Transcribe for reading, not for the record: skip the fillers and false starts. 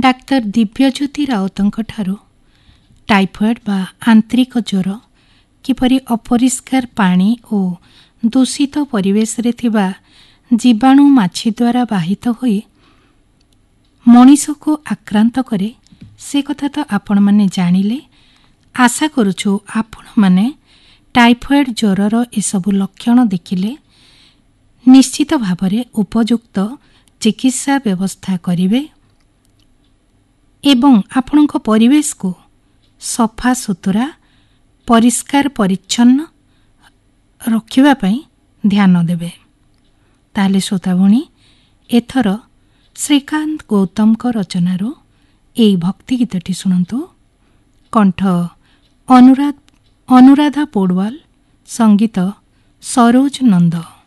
ଡାକ୍ତର Dibyajyoti ରାଉତଙ୍କଠାରୁ typhoid ବା ଆନ୍ତରିକ ଜ୍ୱର କିପରି ଅପରିଷ୍କାର ପାଣି ଓ ଦୂଷିତ ପରିବେଶରେ ଥିବା ଜୀବାଣୁ ମାଛି ଦ୍ୱାରା ବାହିତ ହୋଇ ମଣିଷକୁ ଆକ୍ରାନ୍ତ କରେ, ସେ କଥା ତ ଆପଣମାନେ ଜାଣିଲେ। ଆଶା କରୁଛୁ ଆପଣମାନେ ଟାଇଫଏଡ୍ ଜ୍ୱରର ଏସବୁ ଲକ୍ଷଣ ଦେଖିଲେ ନିଶ୍ଚିତ ଭାବରେ ଉପଯୁକ୍ତ ଚିକିତ୍ସା ବ୍ୟବସ୍ଥା କରିବେ ଏବଂ ଆପଣଙ୍କ ପରିବେଶକୁ ସଫା ସୁତୁରା ପରିଷ୍କାର ପରିଚ୍ଛନ୍ନ ରଖିବା ପାଇଁ ଧ୍ୟାନ ଦେବେ। ତାହେଲେ ଶ୍ରୋତାଭଣୀ, ଏଥର ଶ୍ରୀକାନ୍ତ ଗୌତମଙ୍କ ରଚନାରୁ ଏହି ଭକ୍ତି ଗୀତଟି ଶୁଣନ୍ତୁ। କଣ୍ଠ ଅନୁରାଧା ପୌଡୱାଲ, ସଙ୍ଗୀତ ସରୋଜ ନନ୍ଦ।